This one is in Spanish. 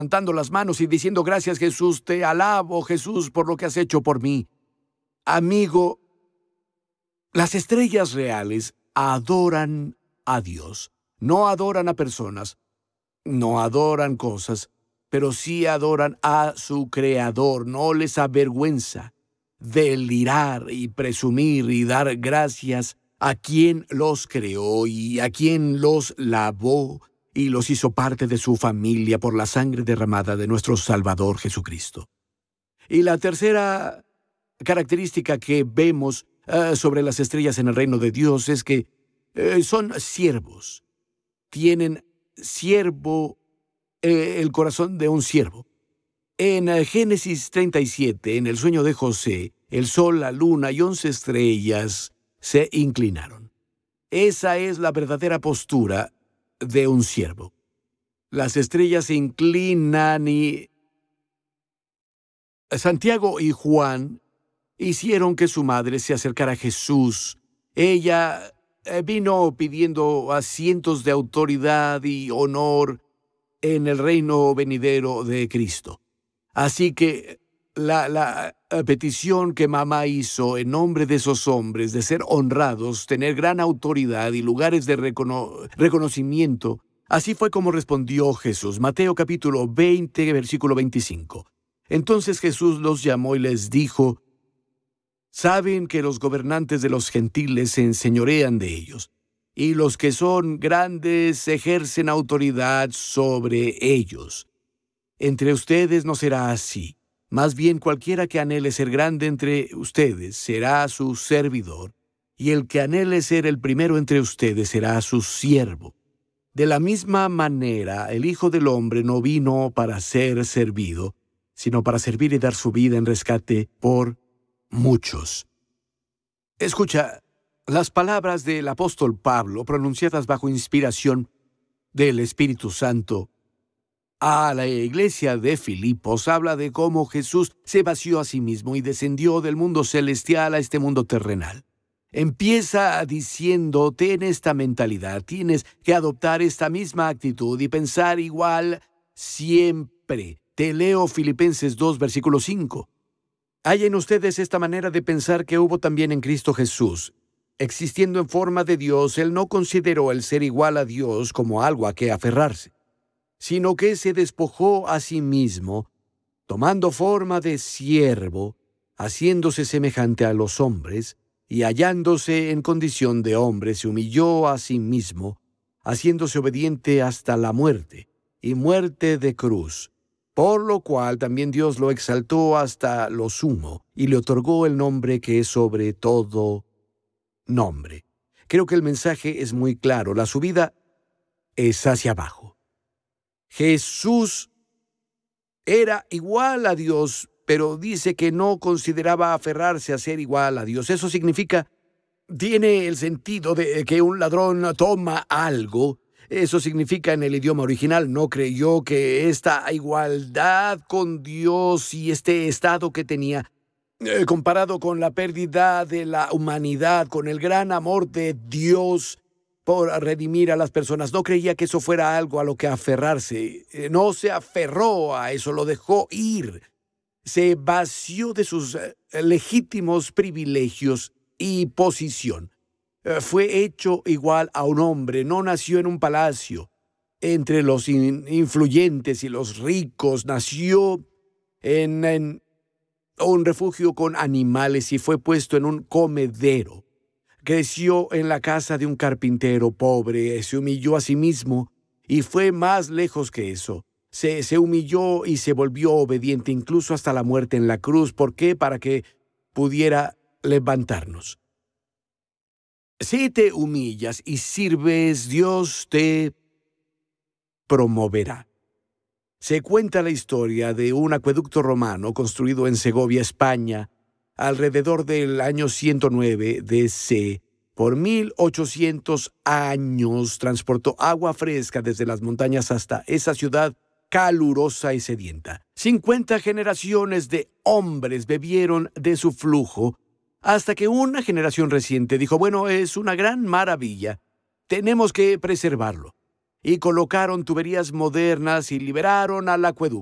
levantando las manos y diciendo: gracias, Jesús, te alabo, Jesús, por lo que has hecho por mí. Amigo, las estrellas reales adoran a Dios. No adoran a personas, no adoran cosas, pero sí adoran a su Creador. No les avergüenza delirar y presumir y dar gracias a quien los creó y a quien los lavó y los hizo parte de su familia por la sangre derramada de nuestro Salvador Jesucristo. Y la tercera característica que vemos sobre las estrellas en el reino de Dios es que son siervos. Tienen el corazón de un siervo. En Génesis 37, en el sueño de José, el sol, la luna y 11 estrellas se inclinaron. Esa es la verdadera postura de un siervo. Las estrellas se inclinan y Santiago y Juan hicieron que su madre se acercara a Jesús. Ella vino pidiendo asientos de autoridad y honor en el reino venidero de Cristo. Así que la petición que mamá hizo en nombre de esos hombres de ser honrados, tener gran autoridad y lugares de reconocimiento, así fue como respondió Jesús. Mateo capítulo 20, versículo 25. Entonces Jesús los llamó y les dijo: saben que los gobernantes de los gentiles se enseñorean de ellos, y los que son grandes ejercen autoridad sobre ellos. Entre ustedes no será así. Más bien, cualquiera que anhele ser grande entre ustedes será su servidor, y el que anhele ser el primero entre ustedes será su siervo. De la misma manera, el Hijo del Hombre no vino para ser servido, sino para servir y dar su vida en rescate por muchos. Escucha, las palabras del apóstol Pablo, pronunciadas bajo inspiración del Espíritu Santo a la iglesia de Filipos, habla de cómo Jesús se vació a sí mismo y descendió del mundo celestial a este mundo terrenal. Empieza diciendo: ten esta mentalidad, tienes que adoptar esta misma actitud y pensar igual siempre. Te leo Filipenses 2, versículo 5. Hay en ustedes esta manera de pensar que hubo también en Cristo Jesús. Existiendo en forma de Dios, Él no consideró el ser igual a Dios como algo a que aferrarse, sino que se despojó a sí mismo, tomando forma de siervo, haciéndose semejante a los hombres, y hallándose en condición de hombre, se humilló a sí mismo, haciéndose obediente hasta la muerte, y muerte de cruz. Por lo cual también Dios lo exaltó hasta lo sumo, y le otorgó el nombre que es sobre todo nombre. Creo que el mensaje es muy claro. La subida es hacia abajo. Jesús era igual a Dios, pero dice que no consideraba aferrarse a ser igual a Dios. Eso significa, tiene el sentido de que un ladrón toma algo. Eso significa, en el idioma original, no creyó que esta igualdad con Dios y este estado que tenía, comparado con la pérdida de la humanidad, con el gran amor de Dios por redimir a las personas, no creía que eso fuera algo a lo que aferrarse. No se aferró a eso, lo dejó ir. Se vació de sus legítimos privilegios y posición. Fue hecho igual a un hombre, no nació en un palacio entre los influyentes y los ricos, nació en un refugio con animales y fue puesto en un comedero. Creció en la casa de un carpintero pobre, se humilló a sí mismo y fue más lejos que eso. Se humilló y se volvió obediente incluso hasta la muerte en la cruz. ¿Por qué? Para que pudiera levantarnos. Si te humillas y sirves, Dios te promoverá. Se cuenta la historia de un acueducto romano construido en Segovia, España, alrededor del año 109 DC. Por 1800 años transportó agua fresca desde las montañas hasta esa ciudad calurosa y sedienta. 50 generaciones de hombres bebieron de su flujo, hasta que una generación reciente dijo: bueno, es una gran maravilla, tenemos que preservarlo. y colocaron tuberías modernas y liberaron al acueducto.